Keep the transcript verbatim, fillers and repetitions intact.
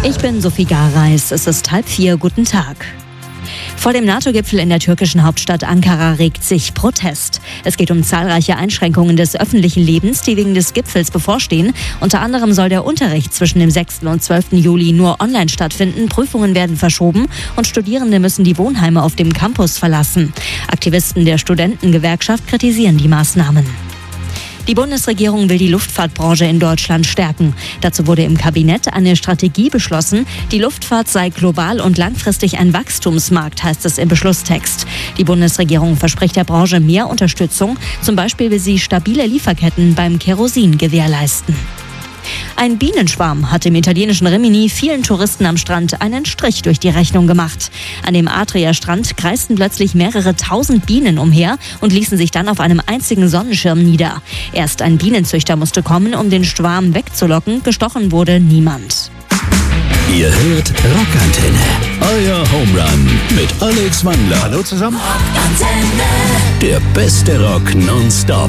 Ich bin Sophie Gareis. Es ist halb vier. Guten Tag. Vor dem NATO-Gipfel in der türkischen Hauptstadt Ankara regt sich Protest. Es geht um zahlreiche Einschränkungen des öffentlichen Lebens, die wegen des Gipfels bevorstehen. Unter anderem soll der Unterricht zwischen dem sechsten und zwölften Juli nur online stattfinden, Prüfungen werden verschoben und Studierende müssen die Wohnheime auf dem Campus verlassen. Aktivisten der Studentengewerkschaft kritisieren die Maßnahmen. Die Bundesregierung will die Luftfahrtbranche in Deutschland stärken. Dazu wurde im Kabinett eine Strategie beschlossen. Die Luftfahrt sei global und langfristig ein Wachstumsmarkt, heißt es im Beschlusstext. Die Bundesregierung verspricht der Branche mehr Unterstützung. Zum Beispiel will sie stabile Lieferketten beim Kerosin gewährleisten. Ein Bienenschwarm hat im italienischen Rimini vielen Touristen am Strand einen Strich durch die Rechnung gemacht. An dem Adria-Strand kreisten plötzlich mehrere tausend Bienen umher und ließen sich dann auf einem einzigen Sonnenschirm nieder. Erst ein Bienenzüchter musste kommen, um den Schwarm wegzulocken. Gestochen wurde niemand. Ihr hört Rockantenne, euer Home Run mit Alex Wandler. Hallo zusammen. Der beste Rock nonstop.